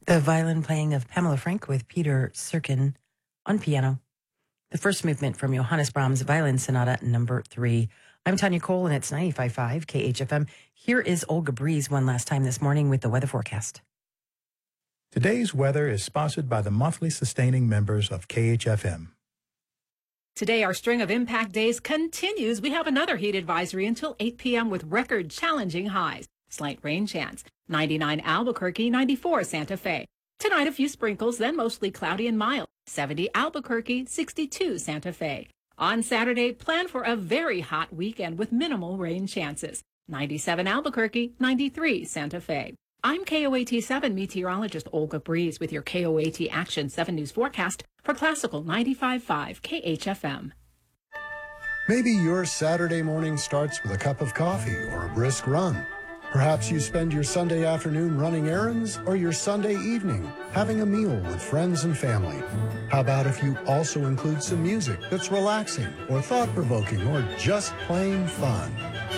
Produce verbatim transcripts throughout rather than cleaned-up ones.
The violin playing of Pamela Frank with Peter Serkin on piano. The first movement from Johannes Brahms' Violin Sonata number three. I'm Tanya Cole, and it's ninety-five point five K H F M. Here is Olga Breeze one last time this morning with the weather forecast. Today's weather is sponsored by the monthly sustaining members of K H F M. Today, our string of impact days continues. We have another heat advisory until eight p.m. with record challenging highs. Slight rain chance. ninety-nine Albuquerque, ninety-four Santa Fe. Tonight, a few sprinkles, then mostly cloudy and mild. seventy Albuquerque, sixty-two Santa Fe. On Saturday, plan for a very hot weekend with minimal rain chances. ninety-seven Albuquerque, ninety-three Santa Fe. I'm K O A T seven meteorologist Olga Breeze with your K O A T Action seven News forecast for Classical ninety-five point five K H F M. Maybe your Saturday morning starts with a cup of coffee or a brisk run. Perhaps you spend your Sunday afternoon running errands or your Sunday evening having a meal with friends and family. How about if you also include some music that's relaxing or thought-provoking or just plain fun?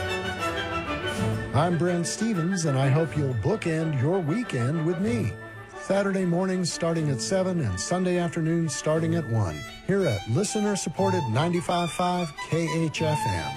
I'm Brent Stevens, and I hope you'll bookend your weekend with me. Saturday mornings starting at seven and Sunday afternoons starting at one, here at listener-supported ninety-five point five K H F M.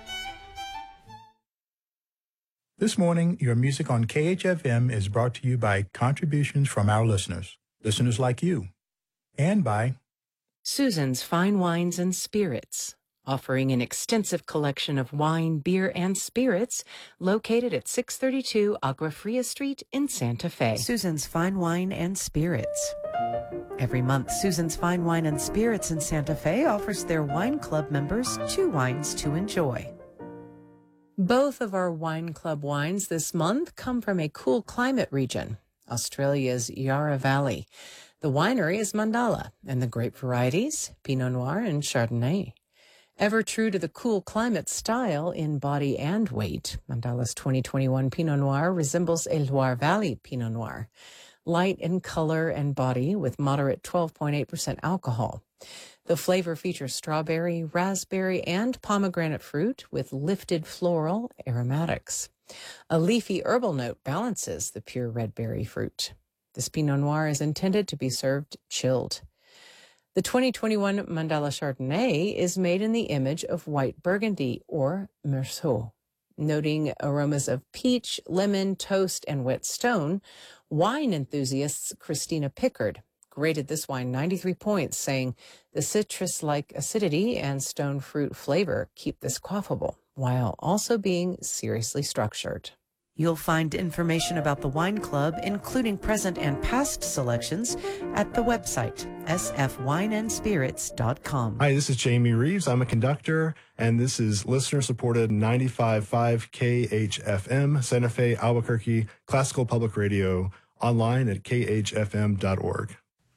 This morning, your music on K H F M is brought to you by contributions from our listeners, listeners like you, and by Susan's Fine Wines and Spirits, offering an extensive collection of wine, beer, and spirits located at six thirty-two Agua Fria Street in Santa Fe. Susan's Fine Wine and Spirits. Every month, Susan's Fine Wine and Spirits in Santa Fe offers their wine club members two wines to enjoy. Both of our wine club wines this month come from a cool climate region, Australia's Yarra Valley. The winery is Mandala, and the grape varieties, Pinot Noir and Chardonnay. Ever true to the cool climate style in body and weight, Mandala's twenty twenty-one Pinot Noir resembles a Loire Valley Pinot Noir, light in color and body with moderate twelve point eight percent alcohol. The flavor features strawberry, raspberry, and pomegranate fruit with lifted floral aromatics. A leafy herbal note balances the pure red berry fruit. This Pinot Noir is intended to be served chilled. The twenty twenty-one Mandala Chardonnay is made in the image of white Burgundy or Meursault. Noting aromas of peach, lemon, toast, and wet stone, wine enthusiasts Christina Pickard rated this wine ninety-three points, saying the citrus-like acidity and stone fruit flavor keep this quaffable, while also being seriously structured. You'll find information about the wine club, including present and past selections, at the website s f wine and spirits dot com. Hi, this is Jamie Reeves. I'm a conductor, and this is listener-supported ninety-five point five K H F M, Santa Fe, Albuquerque, Classical Public Radio, online at k h f m dot org.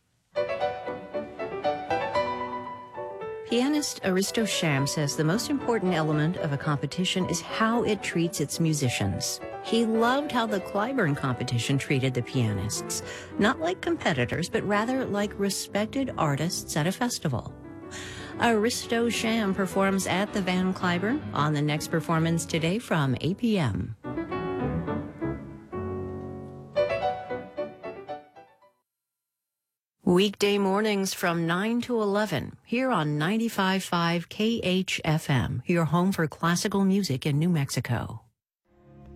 Pianist Aristo Sham says the most important element of a competition is how it treats its musicians. He loved how the Clyburn competition treated the pianists, not like competitors, but rather like respected artists at a festival. Aristo Sham performs at the Van Cliburn on the next performance today from eight p.m. Weekday mornings from nine to eleven, here on ninety-five point five K H F M, your home for classical music in New Mexico.